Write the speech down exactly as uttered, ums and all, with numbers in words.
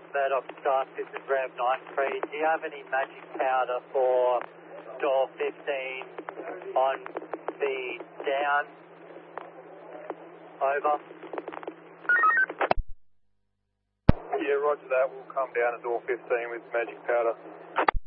Murdoch Star, this is Rev nine three. Do you have any magic powder for door fifteen on the down? Over. Yeah, roger that. We'll come down to door fifteen with magic powder.